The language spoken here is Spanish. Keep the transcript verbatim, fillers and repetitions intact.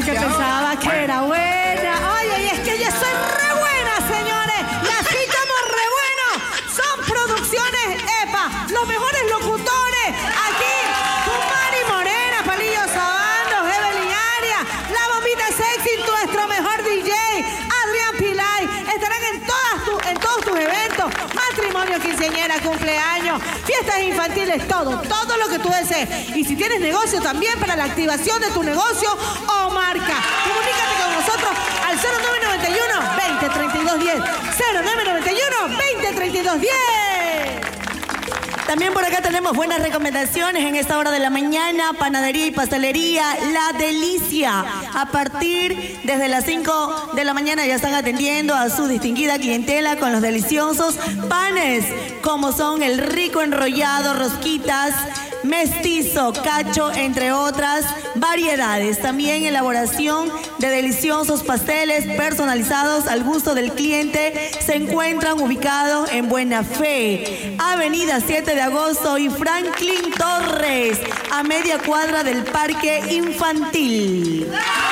porque pensaba que era buena. Oye, y es que yo soy re buena, señores. Y así estamos re buenos. Son producciones EPA, los mejores locutores. Aquí, con Mari Morena, Palillo Sabando, Evelyn Arias, la bombita sexy, nuestro mejor D J, Adrián Pilay. Estarán en, todas tu, en todos tus eventos. Matrimonio, quinceañera, cumpleaños, fiestas infantiles, todo, todo lo que tú desees. Y si tienes negocio también para la activación de tu negocio o marca. Comunícate con nosotros al cero nueve nueve uno, veinte, treinta y dos diez. cero nueve nueve uno, veinte, treinta y dos diez. También por acá tenemos buenas recomendaciones en esta hora de la mañana. Panadería y pastelería La Delicia. A partir desde las cinco de la mañana ya están atendiendo a su distinguida clientela con los deliciosos panes, como son el rico enrollado, rosquitas, mestizo, cacho, entre otras variedades. También elaboración de deliciosos pasteles personalizados al gusto del cliente. Se encuentran ubicados en Buena Fe, Avenida siete de agosto y Franklin Torres, a media cuadra del Parque Infantil.